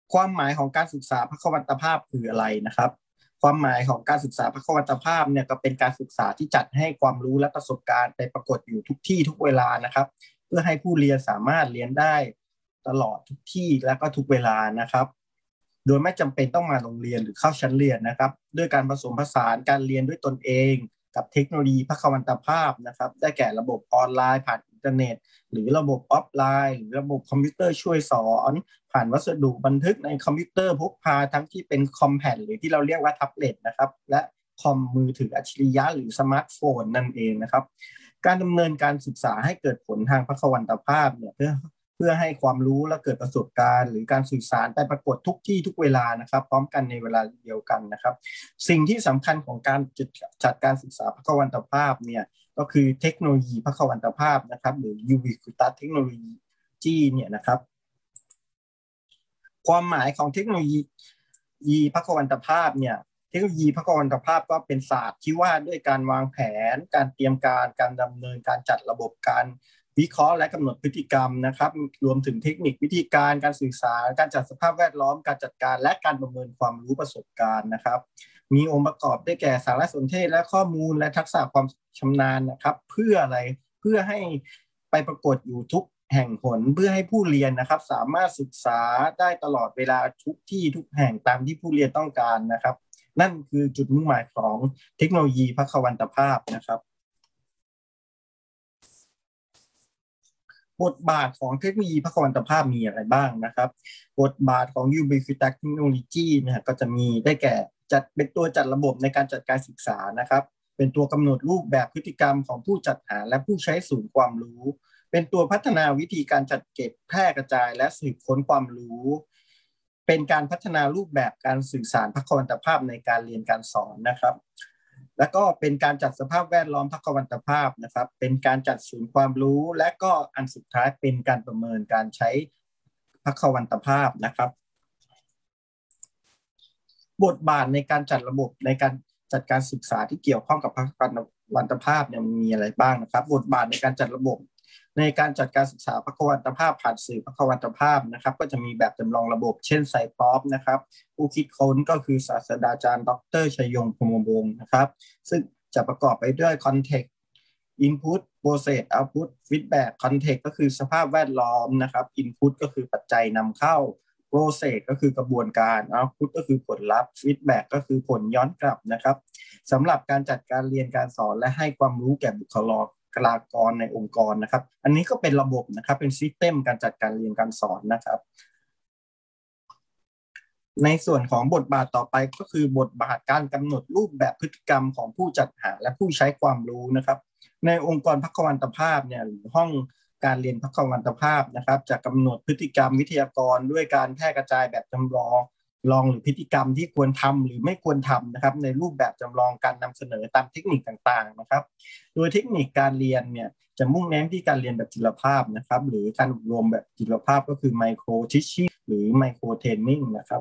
ความหมายของการศึกษาพควัตภาพคืออะไรนะครับความหมายของการศึกษาพควัตภาพเนี่ยก็เป็นการศึกษาที่จัดให้ความรู้และประสบการณ์ไปปรากฏอยู่ทุกที่ทุกเวลานะครับเพื่อให้ผู้เรียนสามารถเรียนได้ตลอดทุกที่และก็ทุกเวลานะครับโดยไม่จำเป็นต้องมาโรงเรียนหรือเข้าชั้นเรียนนะครับด้วยการผสมผสานการเรียนด้วยตนเองกับเทคโนโลยีพควัตภาพนะครับได้แก่ระบบออนไลน์ผ่านอินเทอร์เน็ตหรือระบบออฟไลน์หรือระบบคอมพิวเตอร์ช่วยสอนผ่านวัสดุบันทึกในคอมพิวเตอร์พกพาทั้งที่เป็นคอมแพดหรือที่เราเรียกว่าแท็บเล็ตนะครับและคอมมือถืออัจฉริยะหรือสมาร์ทโฟนนั่นเองนะครับการดำเนินการศึกษาให้เกิดผลทางพควัตภาพเนี่ยเพื่อให้ความรู้และเกิดประสบการณ์หรือการสื่อสารไปปรากฏทุกที่ทุกเวลานะครับพร้อมกันในเวลาเดียวกันนะครับสิ่งที่สำคัญของการจัดการศึกษาพควัตภาพเนี่ยก็คือเทคโนโลยีพควัตภาพนะครับหรือ Ubiquitous Technology เนี่ยนะครับความหมายของเทคโนโลยีพควัตภาพเนี่ยเทคโนโลยีพควัตภาพก็เป็นศาสตร์ที่ว่าด้วยการวางแผนการเตรียมการดำเนินการจัดระบบการวิเคราะห์และกำหนดพฤติกรรมนะครับรวมถึงเทคนิควิธีการสื่อสารการจัดสภาพแวดล้อมการจัดการและการประเมินความรู้ประสบการณ์นะครับมีองค์ประกอบได้แก่สารสนเทศและข้อมูลและทักษะความชำนาญนะครับเพื่ออะไรเพื่อให้ไปปรากฏอยู่ทุกแห่งหนเพื่อให้ผู้เรียนนะครับสามารถศึกษาได้ตลอดเวลาทุกที่ทุกแห่งตามที่ผู้เรียนต้องการนะครับนั่นคือจุดมุ่งหมายของเทคโนโลยีพควัตภาพนะครับบทบาทของเทคโนโลยีพควัตภาพมีอะไรบ้างนะครับบทบาทของ Ubiquitous Technology เนี่ยก็จะมีได้แก่จัดเป็นตัวจัดระบบในการจัดการศึกษานะครับเป็นตัวกำหนดรูปแบบพฤติกรรมของผู้จัดหาและผู้ใช้ศูนย์ความรู้เป็นตัวพัฒนาวิธีการจัดเก็บแพร่กระจายและสืบค้นความรู้เป็นการพัฒนารูปแบบการสื่อสารพควัตภาพในการเรียนการสอนนะครับแล้วก็เป็นการจัดสภาพแวดล้อมพควัตภาพนะครับเป็นการจัดศูนย์ความรู้และก็อันสุดท้ายเป็นการประเมินการใช้พควัตภาพนะครับบทบาทในการจัดระบบในการจัดการศึกษาที่เกี่ยวข้องกับพควัตภาพเนี่ยมีอะไรบ้างนะครับบทบาทในการจัดระบบในการจัดการศึกษาพควัตภาพผ่านสื่อพควัตภาพนะครับก็จะมีแบบจำลองระบบเช่นไซพร้อมนะครับผู้คิดค้นก็คือศาสตราจารย์ดร.ชัยยงพรหมวงศ์นะครับซึ่งจะประกอบไปด้วย context input process output feedback context ก็คือสภาพแวดล้อมนะครับ input ก็คือปัจจัยนำเข้า process ก็คือกระบวนการ output ก็คือผลลัพธ์ feedback ก็คือผลย้อนกลับนะครับสำหรับการจัดการเรียนการสอนและให้ความรู้แก่บุคลากรในองค์กรนะครับอันนี้ก็เป็นระบบนะครับเป็นซิสเต็มการจัดการเรียนการสอนนะครับในส่วนของบทบาทต่อไปก็คือบทบาทการกำหนดรูปแบบพฤติกรรมของผู้จัดหาและผู้ใช้ความรู้นะครับในองค์กรพควัตภาพเนี่ยหรือห้องการเรียนพควัตภาพนะครับจะกำหนดพฤติกรรมวิทยากรด้วยการแพร่กระจายแบบจำลองหรือพฤติกรรมที่ควรทำหรือไม่ควรทำนะครับในรูปแบบจำลองการนำเสนอตามเทคนิคต่างๆนะครับโดยเทคนิคการเรียนเนี่ยจะมุ่งเน้นที่การเรียนแบบจิลภาพนะครับหรือการอบรมแบบจิลภาพก็คือไมโครทิชชิ่งหรือไมโครเทรนนิ่งนะครับ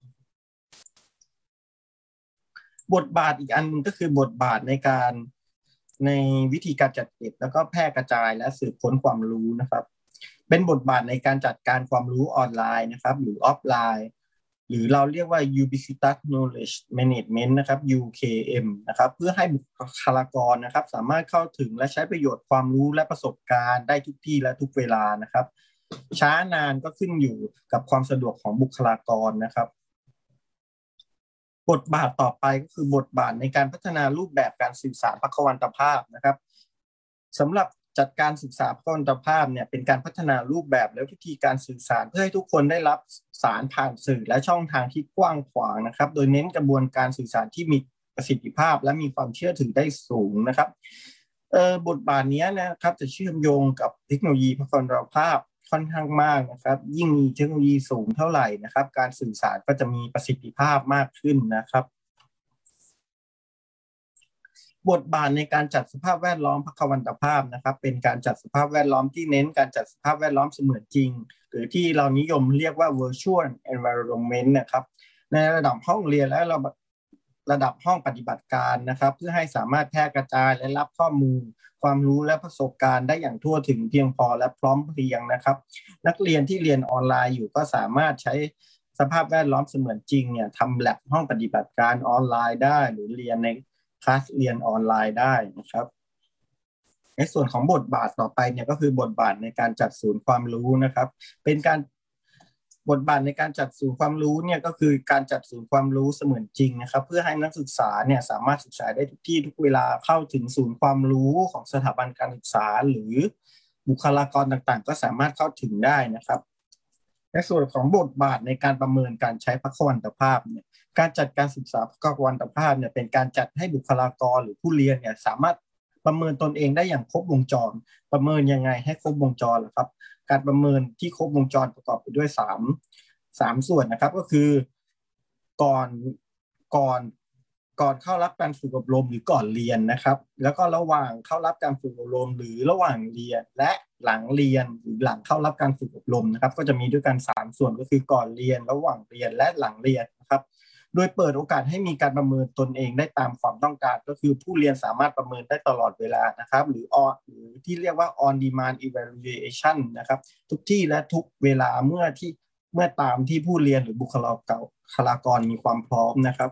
บทบาทอีกอันนึงก็คือบทบาทในวิธีการจัดเก็บแล้วก็แพร่กระจายและสืบค้นความรู้นะครับเป็นบทบาทในการจัดการความรู้ออนไลน์นะครับหรือออฟไลน์หรือเราเรียกว่า Ubiquitous Knowledge Management นะครับ UKM นะครับเพื่อให้บุคลากรนะครับสามารถเข้าถึงและใช้ประโยชน์ความรู้และประสบการณ์ได้ทุกที่และทุกเวลานะครับช้านานก็ขึ้นอยู่กับความสะดวกของบุคลากรนะครับบทบาทต่อไปก็คือบทบาทในการพัฒนารูปแบบการสื่อสารพควัตภาพนะครับสำหรับจัดการศึกษาพควัตภาพเนี่ยเป็นการพัฒนารูปแบบและวิธีการสื่อสารเพื่อให้ทุกคนได้รับสารผ่านสื่อและช่องทางที่กว้างขวางนะครับโดยเน้นกระบวนการสื่อสารที่มีประสิทธิภาพและมีความเชื่อถือได้สูงนะครับบทบาทนี้นะครับจะเชื่อมโยงกับเทคโนโลยีพควัตภาพค่อนข้างมากนะครับยิ่งมีเทคโนโลยีสูงเท่าไหร่นะครับการสื่อสารก็จะมีประสิทธิภาพมากขึ้นนะครับบทบาทในการจัดสภาพแวดล้อมพควัตภาพนะครับเป็นการจัดสภาพแวดล้อมที่เน้นการจัดสภาพแวดล้อมเสมือนจริงหรือที่เรานิยมเรียกว่า virtual environment นะครับในระดับห้องเรียนและระดับห้องปฏิบัติการนะครับเพื่อให้สามารถแพร่กระจายและรับข้อมูลความรู้และประสบการณ์ได้อย่างทั่วถึงเพียงพอและพร้อมเพรียงนะครับนักเรียนที่เรียนออนไลน์อยู่ก็สามารถใช้สภาพแวดล้อมเสมือนจริงเนี่ยทำแลบห้องปฏิบัติการออนไลน์ได้หรือเรียนในคลาสเรียนออนไลน์ได้นะครับในส่วนของบทบาทต่อไปเนี่ยก็คือบทบาทในการจัดศูนย์ความรู้นะครับเป็นการบทบาทในการจัดศูนย์ความรู้เนี่ยก็คือการจัดศูนย์ความรู้เสมือนจริงนะครับเพื่อให้นักศึกษาเนี่ยสามารถศึกษาได้ทุกที่ทุกเวลาเข้าถึงศูนย์ความรู้ของสถาบันการศึกษาหรือบุคลากรต่างๆก็สามารถเข้าถึงได้นะครับในส่วนของบทบาทในการประเมินการใช้พควันตภาพเนี่ยการจัดการศึกษาพควันตภาพเนี่ยเป็นการจัดให้บุคลากรหรือผู้เรียนเนี่ยสามารถประเมินตนเองได้อย่างครบวงจรประเมินยังไงให้ครบวงจรล่ะครับการประเมินที่ครบวงจรประกอบไปด้วยสามส่วนนะครับก็คือก่อนก่อนก่อนเข้ารับการฝึกอบรมหรือก่อนเรียนนะครับแล้วก็ระหว่างเข้ารับการฝึกอบรมหรือระหว่างเรียนและหลังเรียนหรือหลังเข้ารับการฝึกอบรมนะครับก็จะมีด้วยกัน3ส่วนก็คือก่อนเรียนระหว่างเรียนและหลังเรียนนะครับโดยเปิดโอกาสให้มีการประเมินตนเองได้ตามความต้องการก็คือผู้เรียนสามารถประเมินได้ตลอดเวลานะครับหรือที่เรียกว่า on demand evaluation นะครับทุกที่และทุกเวลาเมื่อตามที่ผู้เรียนหรือบุคลากรมีความพร้อมนะครับ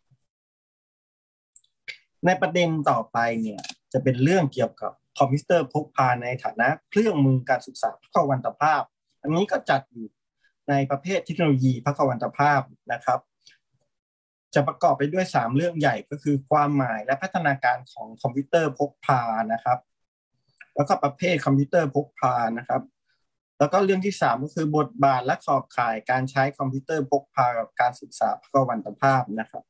ในประเด็นต่อไปเนี่ยจะเป็นเรื่องเกี่ยวกับคอมพิวเตอร์พกพาในฐานะเครื่องมือการศึกษาพควันตภาพอันนี้ก็จัดอยู่ในประเภทเทคโนโลยีพควันตภาพนะครับจะประกอบไปด้วย3เรื่องใหญ่ก็คือความหมายและพัฒนาการของคอมพิวเตอร์พกพานะครับแล้วก็ประเภทคอมพิวเตอร์พกพานะครับแล้วก็เรื่องที่3ก็คือบทบาทและขอบข่ายการใช้คอมพิวเตอร์พกพากับการศึกษาพควันตภาพนะครับ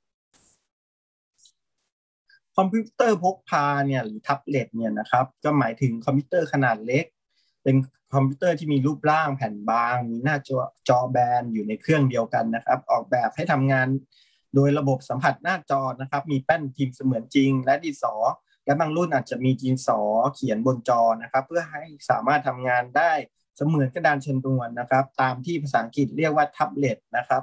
คอมพิวเตอร์พกพาเนี่ยหรือแท็บเล็ตเนี่ยนะครับก็หมายถึงคอมพิวเตอร์ขนาดเล็กเป็นคอมพิวเตอร์ที่มีรูปร่างแผ่นบางมีหน้าจอแบนอยู่ในเครื่องเดียวกันนะครับออกแบบให้ทำงานโดยระบบสัมผัสหน้าจอนะครับมีแป้นพิมพ์เสมือนจริงและดินสอและบางรุ่นอาจจะมีดินสอเขียนบนจอนะครับเพื่อให้สามารถทำงานได้เสมือนกระดานชนวนนะครับตามที่ภาษาอังกฤษเรียกว่าแท็บเล็ตนะครับ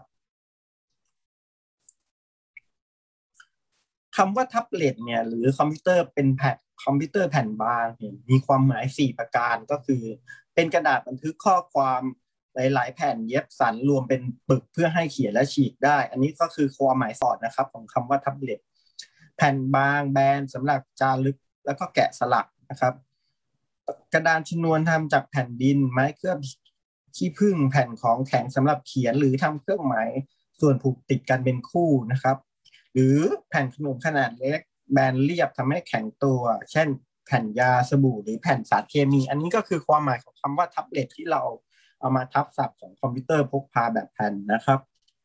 คำว่าแท็บเล็ตเนี่ยหรือคอมพิวเตอร์เป็นคอมพิวเตอร์แผ่นบางเนี่ยมีความหมาย4ประการก็คือเป็นกระดาษบันทึกข้อความหลายๆแผ่นเย็บสันรวมเป็นปึกเพื่อให้เขียนและฉีกได้อันนี้ก็คือความหมายสอดนะครับของคำว่าแท็บเล็ตแผ่นบางแบนสำหรับจารึกแล้วก็แกะสลักนะครับกระดานชนวนทำจากแผ่นดินไม้เคลือบขี้ผึ้งแผ่นของแข็งสำหรับเขียนหรือทำเครื่องหมายส่วนผูกติดกันเป็นคู่นะครับหรือแผ่นขนมขนาดเล็กแบนเรียบทำให้แข็งตัวเช่นแผ่นยาสบู่หรือแผ่นสารเคมีอันนี้ก็คือความหมายของคำว่าแท็บเล็ตที่เราเอามาทับศัพท์ของคอมพิวเตอร์พกพาแบบแผ่นนะครับ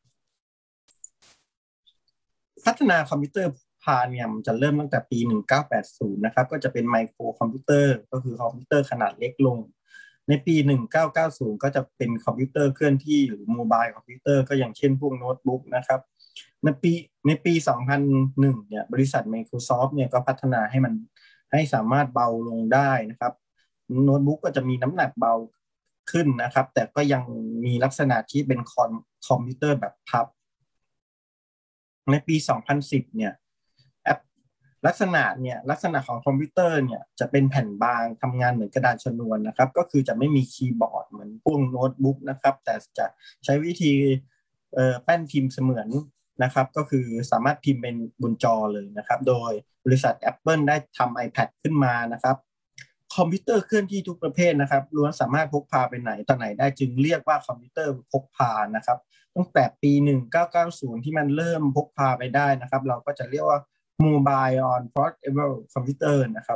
พัฒนาคอมพิวเตอร์พกพาเนี่ยมันจะเริ่มตั้งแต่ปี1980นะครับก็จะเป็นไมโครคอมพิวเตอร์ก็คือคอมพิวเตอร์ขนาดเล็กลงในปี1990ก็จะเป็นคอมพิวเตอร์เคลื่อนที่หรือโมบายคอมพิวเตอร์ก็อย่างเช่นพวกโน้ตบุ๊กนะครับในปี2001เนี่ยบริษัท Microsoft เนี่ยก็พัฒนาให้มันให้สามารถเบาลงได้นะครับโน้ตบุ๊กก็จะมีน้ำหนักเบาขึ้นนะครับแต่ก็ยังมีลักษณะที่เป็นคอมพิวเตอร์แบบพับในปี2010เนี่ยแอปลักษณะของคอมพิวเตอร์เนี่ยจะเป็นแผ่นบางทำงานเหมือนกระดานชนวนนะครับก็คือจะไม่มีคีย์บอร์ดเหมือนพวกโน้ตบุ๊กนะครับแต่จะใช้วิธีแป้นพิมพ์เสมือนนะครับก็คือสามารถพิมพ์เป็นบนจอเลยนะครับโดยบริษัท Apple ได้ทำ iPad ขึ้นมานะครับคอมพิวเตอร์เคลื่อนที่ทุกประเภทนะครับล้วนสามารถพกพาไปไหนต่อไหนได้จึงเรียกว่าคอมพิวเตอร์พกพานะครับตั้งแต่ปี1990ที่มันเริ่มพกพาไปได้นะครับเราก็จะเรียกว่า Mobile on Portable Computer นะครับ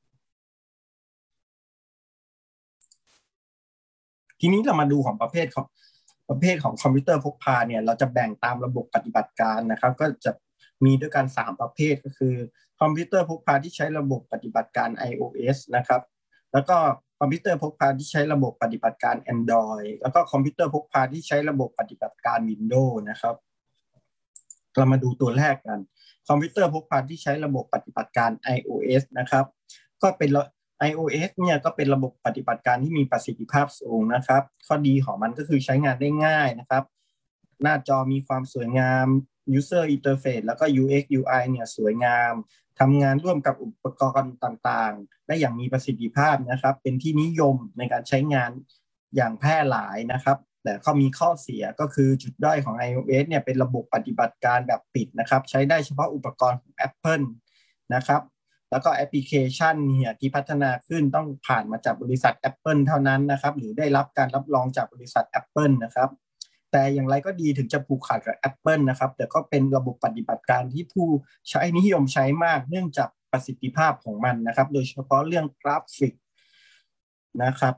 ทีนี้เรามาดูของประเภทของคอมพิวเตอร์พกพาเนี่ยเราจะแบ่งตามระบบปฏิบัติการนะครับก็จะมีด้วยกัน3ประเภทก็คือคอมพิวเตอร์พกพาที่ใช้ระบบปฏิบัติการ iOS นะครับแล้วก็คอมพิวเตอร์พกพาที่ใช้ระบบปฏิบัติการ Android แล้วก็คอมพิวเตอร์พกพาที่ใช้ระบบปฏิบัติการ Windows นะครับเรามาดูตัวแรกกันคอมพิวเตอร์พกพาที่ใช้ระบบปฏิบัติการ iOS นะครับก็เป็น iOS เนี่ยก็เป็นระบบปฏิบัติการที่มีประสิทธิภาพสูงนะครับข้อดีของมันก็คือใช้งานได้ง่ายนะครับหน้าจอมีความสวยงาม user interface แล้วก็ UX UI เนี่ยสวยงามทำงานร่วมกับอุปกรณ์ต่างๆได้อย่างมีประสิทธิภาพนะครับเป็นที่นิยมในการใช้งานอย่างแพร่หลายนะครับแต่ก็มีข้อเสียก็คือจุดด้อยของ iOS เนี่ยเป็นระบบปฏิบัติการแบบปิดนะครับใช้ได้เฉพาะอุปกรณ์ของ Apple นะครับแล้วก็แอปพลิเคชันเนี่ยที่พัฒนาขึ้นต้องผ่านมาจากบริษัท Apple เท่านั้นนะครับหรือได้รับการรับรองจากบริษัท Apple นะครับแต่อย่างไรก็ดีถึงจะผูกขาดกับ Apple นะครับแต่ก็เป็นระบบปฏิบัติการที่ผู้ใช้นิยมใช้มากเนื่องจากประสิทธิภาพของมันนะครับโดยเฉพาะเรื่องกราฟิกนะครับ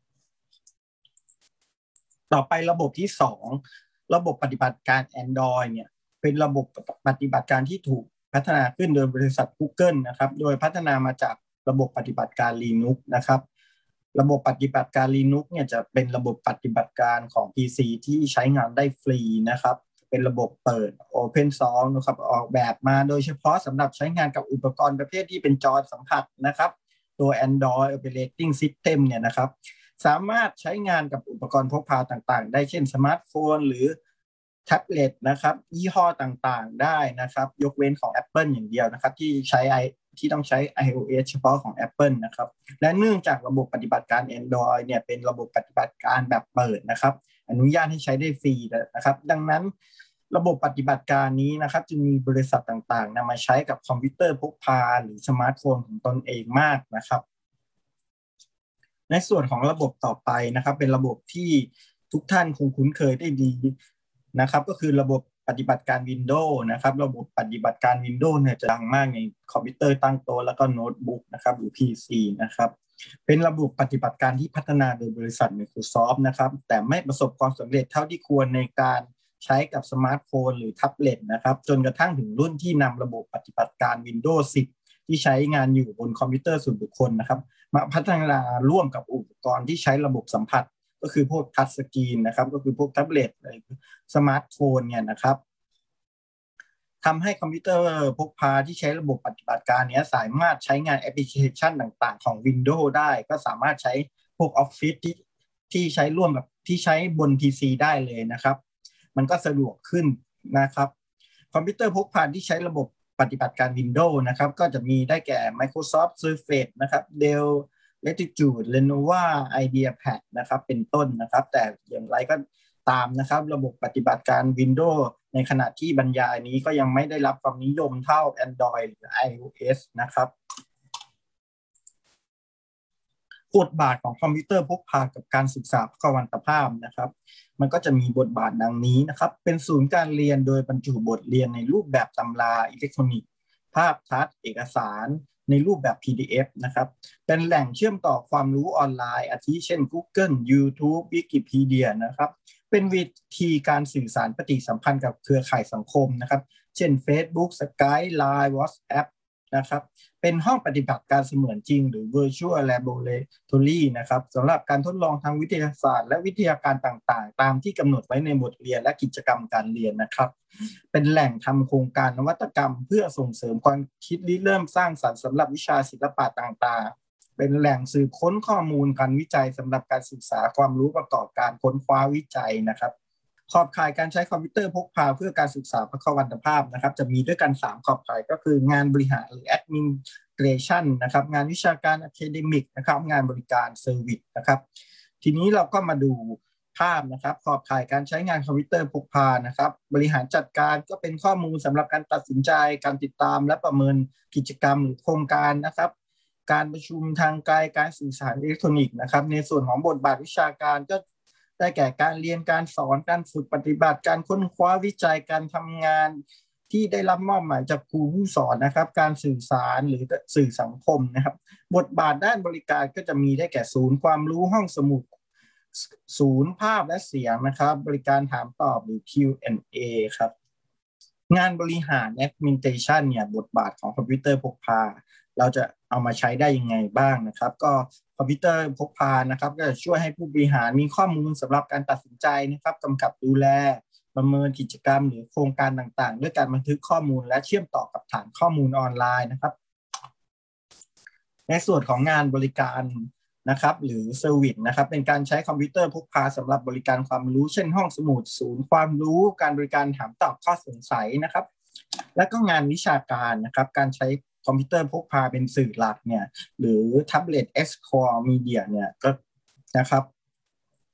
ต่อไประบบที่2ระบบปฏิบัติการ Android เนี่ยเป็นระบบปฏิบัติการที่ถูกพัฒนาขึ้นโดยบริษัท Google นะครับโดยพัฒนามาจากระบบปฏิบัติการ Linux นะครับระบบปฏิบัติการ Linux เนี่ยจะเป็นระบบปฏิบัติการของ PC ที่ใช้งานได้ฟรีนะครับเป็นระบบเปิด Open Source นะครับออกแบบมาโดยเฉพาะสำหรับใช้งานกับอุปกรณ์ประเภทที่เป็นจอสัมผัสนะครับตัว Android Operating System เนี่ยนะครับสามารถใช้งานกับอุปกรณ์พกพาต่างๆได้เช่นสมาร์ทโฟนหรือแท็บเล็ตนะครับยี่ห้อต่างๆได้นะครับยกเว้นของ Apple อย่างเดียวนะครับที่ต้องใช้ iOS เฉพาะของ Apple นะครับและเนื่องจากระบบปฏิบัติการ Android เนี่ยเป็นระบบปฏิบัติการแบบเปิดนะครับอนุญาตให้ใช้ได้ฟรีนะครับดังนั้นระบบปฏิบัติการนี้นะครับจึงมีบริษัทต่างๆนำมาใช้กับคอมพิวเตอร์พกพาหรือสมาร์ทโฟนของตนเองมากนะครับในส่วนของระบบต่อไปนะครับเป็นระบบที่ทุกท่านคงคุ้นเคยได้ดีนะครับก็คือระบบปฏิบัติการ Windows นะครับระบบปฏิบัติการ Windows เนี่ยจะดังมากในคอมพิวเตอร์ตั้งโต๊ะแล้วก็โน้ตบุ๊กนะครับหรือ PC นะครับเป็นระบบปฏิบัติการที่พัฒนาโดยบริษัท Microsoft นะครับแต่ไม่ประสบความสำเร็จเท่าที่ควรในการใช้กับสมาร์ทโฟนหรือแท็บเล็ตนะครับจนกระทั่งถึงรุ่นที่นำระบบปฏิบัติการ Windows 10 ที่ใช้งานอยู่บนคอมพิวเตอร์ส่วนบุคคลนะครับมาพัฒนาร่วมกับอุปกรณ์ที่ใช้ระบบสัมผัสก็คือพวกทัชสกรีนนะครับก็คือพวกแท็บเล็ตสมาร์ทโฟนเนี่ยนะครับทำให้คอมพิวเตอร์พกพาที่ใช้ระบบปฏิบัติการนี้สามารถใช้งานแอปพลิเคชันต่างๆของ Windows ได้ก็สามารถใช้พวก Office ที่ใช้ร่วมกับที่ใช้บน PC ได้เลยนะครับมันก็สะดวกขึ้นนะครับคอมพิวเตอร์พกพาที่ใช้ระบบปฏิบัติการ Windows นะครับก็จะมีได้แก่ Microsoft Surface นะครับ Dell Latitude Lenovo IdeaPad นะครับเป็นต้นนะครับแต่อย่างไรก็ตามนะครับระบบปฏิบัติการ Windows ในขณะที่บรรยายนี้ก็ยังไม่ได้รับความนิยมเท่า Android หรือ iOS นะครับบทบาทของคอมพิวเตอร์พกพากับการศึกษาพหลภาพนะครับมันก็จะมีบทบาทดังนี้นะครับเป็นศูนย์การเรียนโดยบรรจุบทเรียนในรูปแบบตำราอิเล็กทรอนิกส์ภาพทัศน์เอกสารในรูปแบบ PDF นะครับเป็นแหล่งเชื่อมต่อความรู้ออนไลน์อาทิเช่น Google YouTube Wikipedia นะครับเป็นวิธีการสื่อสารปฏิสัมพันธ์กับเครือข่ายสังคมนะครับเช่น Facebook Skype Line WhatsApp นะครับเป็นห้องปฏิบัติการเสมือนจริงหรือ Virtual Laboratory นะครับสำหรับการทดลองทางวิทยาศาสตร์และวิทยาการต่างๆตามที่กำหนดไว้ในบทเรียนและกิจกรรมการเรียนนะครับเป็นแหล่งทำโครงการนวัตกรรมเพื่อส่งเสริมความคิดริเริ่มสร้างสรรค์สำหรับวิชาศิลปะต่างๆเป็นแหล่งสืบค้นข้อมูลการวิจัยสำหรับการศึกษาความรู้ประกอบการค้นคว้าวิจัยนะครับขอบข่ายการใช้คอมพิวเตอร์พกพาเพื่อการศึกษาพหลภาพนะครับจะมีด้วยกัน3ขอบข่ายก็คืองานบริหารหรือ administration นะครับงานวิชาการ academic นะครับงานบริการ service นะครับทีนี้เราก็มาดูภาพนะครับขอบข่ายการใช้งานคอมพิวเตอร์พกพานะครับบริหารจัดการก็เป็นข้อมูลสำหรับการตัดสินใจการติดตามและประเมินกิจกรรมหรือโครงการนะครับการประชุมทางไกลการสื่อสารอิเล็กทรอนิกส์นะครับในส่วนของบทบาทวิชาการก็ได้แก่การเรียนการสอนการฝึกปฏิบัติการค้นคว้าวิจัยการทำงานที่ได้รับมอบหมายจากครูผู้สอนนะครับการสื่อสารหรือสื่อสังคมนะครับบทบาทด้านบริการก็จะมีได้แก่ศูนย์ความรู้ห้องสมุดศูนย์ภาพและเสียงนะครับบริการถามตอบหรือ Q&A ครับงานบริหาร Administration เนี่ยบทบาทของคอมพิวเตอร์พกพาเราจะเอามาใช้ได้ยังไงบ้างนะครับก็คอมพิวเตอร์พกพานะครับก็จะช่วยให้ผู้บริหารมีข้อมูลสำหรับการตัดสินใจนะครับกำกับดูแลประเมินกิจกรรมหรือโครงการต่างๆด้วยการบันทึกข้อมูลและเชื่อมต่อกับฐานข้อมูลออนไลน์นะครับในส่วนของงานบริการนะครับหรือเซอร์วิสนะครับเป็นการใช้คอมพิวเตอร์พกพาสำหรับบริการความรู้เช่นห้องสมุดศูนย์ความรู้การบริการถามตอบข้อสงสัยนะครับและก็งานวิชาการนะครับการใช้คอมพิวเตอร์พกพาเป็นสื่อหลักเนี่ยหรือแท็บเล็ต X Core Media เนี่ยก็นะครับ